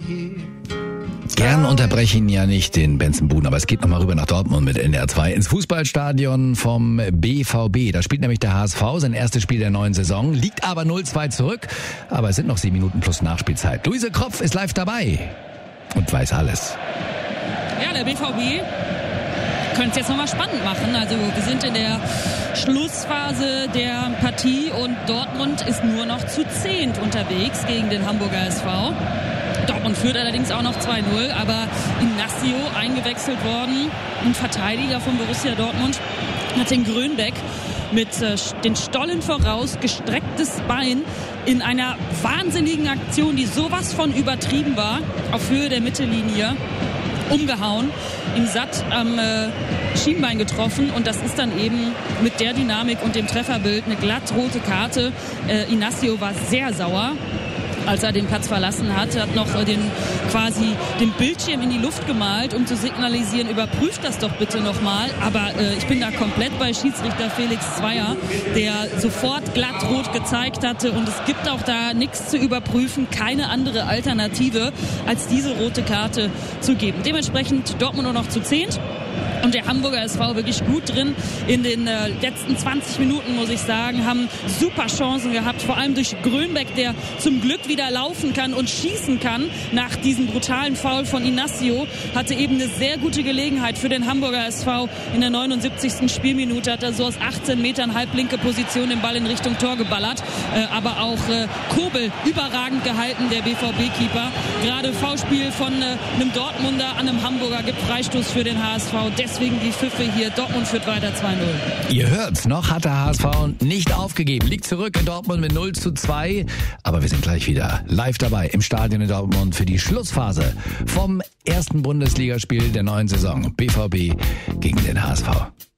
Gern unterbreche ich ihn ja nicht, den Benson Boone, aber es geht nochmal rüber nach Dortmund mit NDR 2 ins Fußballstadion vom BVB. Da spielt nämlich der HSV sein erstes Spiel der neuen Saison, liegt aber 0-2 zurück, aber es sind noch 7 Minuten plus Nachspielzeit. Luise Kropf ist live dabei und weiß alles. Ja, der BVB könnte es jetzt nochmal spannend machen. Also wir sind in der Schlussphase der Partie und Dortmund ist nur noch zu 10 unterwegs gegen den Hamburger SV. Dortmund führt allerdings auch noch 2-0, aber Inacio eingewechselt worden, ein Verteidiger von Borussia Dortmund, hat den Grönbeck mit den Stollen voraus, gestrecktes Bein in einer wahnsinnigen Aktion, die sowas von übertrieben war, auf Höhe der Mittellinie umgehauen, ihm satt am Schienbein getroffen und das ist dann eben mit der Dynamik und dem Trefferbild eine glattrote Karte. Inacio war sehr sauer, als er den Platz verlassen hat noch den Bildschirm in die Luft gemalt, um zu signalisieren, überprüft das doch bitte nochmal. Aber ich bin da komplett bei Schiedsrichter Felix Zweier, der sofort glattrot gezeigt hatte und es gibt auch da nichts zu überprüfen, keine andere Alternative, als diese rote Karte zu geben. Dementsprechend Dortmund nur noch zu 10. Und der Hamburger SV wirklich gut drin in den letzten 20 Minuten, muss ich sagen, haben super Chancen gehabt, vor allem durch Grönbeck, der zum Glück wieder laufen kann und schießen kann nach diesem brutalen Foul von Inacio, hatte eben eine sehr gute Gelegenheit für den Hamburger SV in der 79. Spielminute, hat er so aus 18 Metern halblinke Position den Ball in Richtung Tor geballert, aber auch Kobel überragend gehalten, der BVB-Keeper. Gerade Foulspiel von einem Dortmunder an einem Hamburger gibt Freistoß für den HSV. Deswegen die Pfiffe hier. Dortmund führt weiter 2-0. Ihr hört's, noch hat der HSV nicht aufgegeben. Liegt zurück in Dortmund mit 0-2. Aber wir sind gleich wieder live dabei im Stadion in Dortmund für die Schlussphase vom ersten Bundesligaspiel der neuen Saison. BVB gegen den HSV.